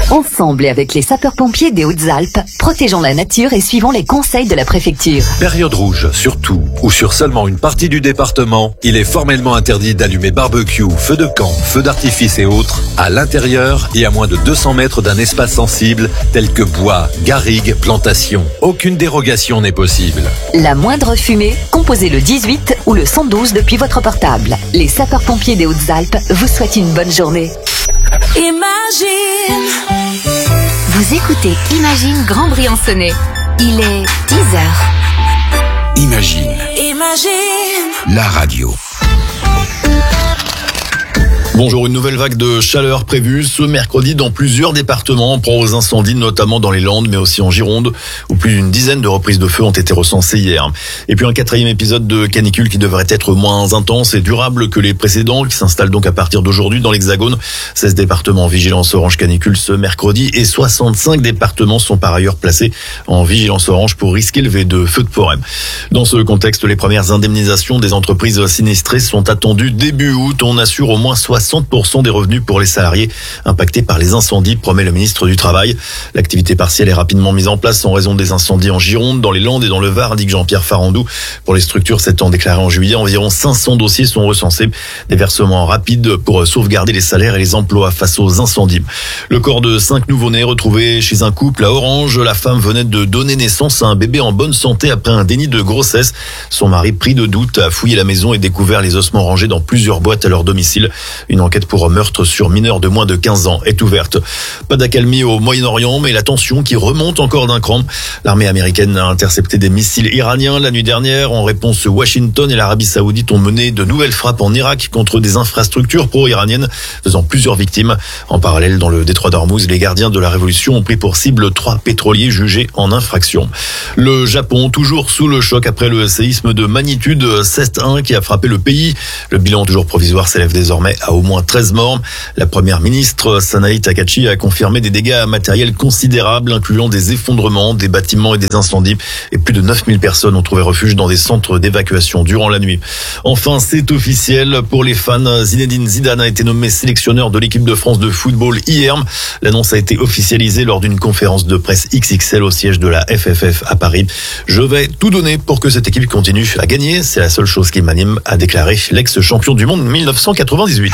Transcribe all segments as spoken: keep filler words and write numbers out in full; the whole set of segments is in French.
Ensemble et avec les sapeurs-pompiers des Hautes-Alpes, protégeons la nature et suivons les conseils de la préfecture. Période rouge, sur tout ou sur seulement une partie du département, il est formellement interdit d'allumer barbecue, feux de camp, feux d'artifice et autres à l'intérieur et à moins de deux cents mètres d'un espace sensible tel que bois, garrigues, plantations. Aucune dérogation n'est possible. La moindre fumée, composez le dix-huit ou le cent douze depuis votre portable. Les sapeurs-pompiers des Hautes-Alpes vous souhaitent une bonne journée. Imagine. Vous écoutez Imagine Grand Briançonnais. Il est dix heures. Imagine. Imagine. La radio. Bonjour, une nouvelle vague de chaleur prévue ce mercredi dans plusieurs départements pour aux incendies, notamment dans les Landes, mais aussi en Gironde, où plus d'une dizaine de reprises de feu ont été recensées hier. Et puis un quatrième épisode de canicule qui devrait être moins intense et durable que les précédents, qui s'installe donc à partir d'aujourd'hui dans l'Hexagone. seize départements en vigilance orange canicule ce mercredi et soixante-cinq départements sont par ailleurs placés en vigilance orange pour risque élevé de feux de forêt. Dans ce contexte, les premières indemnisations des entreprises sinistrées sont attendues début août. On assure au moins soixante pour cent des revenus pour les salariés impactés par les incendies, promet le ministre du Travail. L'activité partielle est rapidement mise en place en raison des incendies en Gironde, dans les Landes et dans le Var, indique Jean-Pierre Farandou. Pour les structures s'étant déclarées en juillet, environ cinq cents dossiers sont recensés. Des versements rapides pour sauvegarder les salaires et les emplois face aux incendies. Le corps de cinq nouveau-nés retrouvé chez un couple à Orange. La femme venait de donner naissance à un bébé en bonne santé après un déni de grossesse. Son mari, pris de doute, a fouillé la maison et découvert les ossements rangés dans plusieurs boîtes à leur domicile. Une enquête pour meurtre sur mineur de moins de quinze ans est ouverte. Pas d'accalmie au Moyen-Orient, mais la tension qui remonte encore d'un cran. L'armée américaine a intercepté des missiles iraniens la nuit dernière. En réponse, Washington et l'Arabie Saoudite ont mené de nouvelles frappes en Irak contre des infrastructures pro-iraniennes, faisant plusieurs victimes. En parallèle, dans le détroit d'Ormuz, les gardiens de la révolution ont pris pour cible trois pétroliers jugés en infraction. Le Japon, toujours sous le choc après le séisme de magnitude sept virgule un qui a frappé le pays. Le bilan toujours provisoire s'élève désormais à au moins treize morts. La première ministre, Sanae Takachi, a confirmé des dégâts matériels considérables, incluant des effondrements, des bâtiments et des incendies. Et plus de neuf mille personnes ont trouvé refuge dans des centres d'évacuation durant la nuit. Enfin, c'est officiel pour les fans. Zinedine Zidane a été nommé sélectionneur de l'équipe de France de football hier. L'annonce a été officialisée lors d'une conférence de presse X X L au siège de la F F F à Paris. Je vais tout donner pour que cette équipe continue à gagner. C'est la seule chose qui m'anime, a déclaré l'ex-champion du monde mille neuf cent quatre-vingt-dix-huit.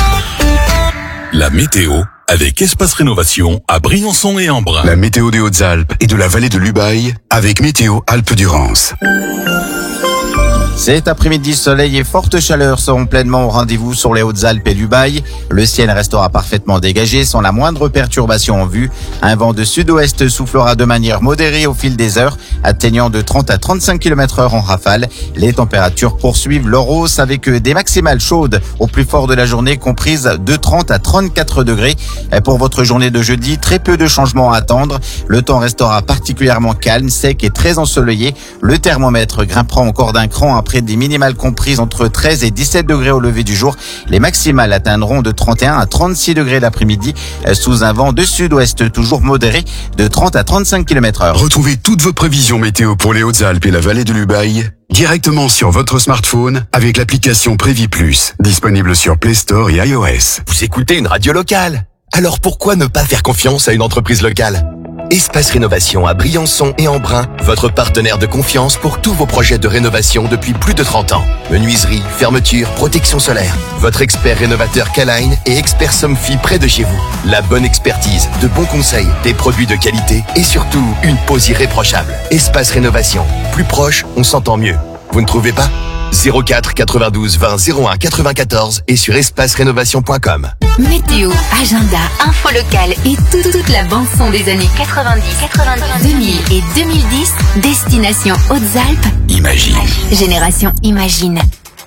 La météo avec Espace Rénovation à Briançon et Embrun. La météo des Hautes-Alpes et de la vallée de l'Ubaye avec Météo Alpes-Durance. Cet après-midi, soleil et forte chaleur seront pleinement au rendez-vous sur les Hautes-Alpes et l'Ubaye. Le ciel restera parfaitement dégagé sans la moindre perturbation en vue. Un vent de sud-ouest soufflera de manière modérée au fil des heures, atteignant de trente à trente-cinq kilomètres heure en rafale. Les températures poursuivent leur hausse avec des maximales chaudes au plus fort de la journée, comprises de trente à trente-quatre degrés. Pour votre journée de jeudi, très peu de changements à attendre. Le temps restera particulièrement calme, sec et très ensoleillé. Le thermomètre grimpera encore d'un cran après des minimales comprises entre treize et dix-sept degrés au lever du jour. Les maximales atteindront de trente et un à trente-six degrés l'après-midi sous un vent de sud-ouest toujours modéré de trente à trente-cinq kilomètres heure. Retrouvez toutes vos prévisions météo pour les Hautes-Alpes et la vallée de l'Ubaye directement sur votre smartphone avec l'application Prévis Plus, disponible sur Play Store et iOS. Vous écoutez une radio locale, alors pourquoi ne pas faire confiance à une entreprise locale ? Espace Rénovation à Briançon et Embrun, votre partenaire de confiance pour tous vos projets de rénovation depuis plus de trente ans. Menuiserie, fermeture, protection solaire. Votre expert rénovateur K-Line et expert Somfy près de chez vous. La bonne expertise, de bons conseils, des produits de qualité et surtout une pose irréprochable. Espace Rénovation. Plus proche, on s'entend mieux. Vous ne trouvez pas ? zéro quatre quatre-vingt-douze vingt zéro un quatre-vingt-quatorze et sur espace rénovation point com. Météo, agenda, info locale et tout, toute la bande-son des années quatre-vingt-dix, quatre-vingt-dix, deux mille et deux mille dix. Destination Hautes-Alpes. Imagine. Génération Imagine.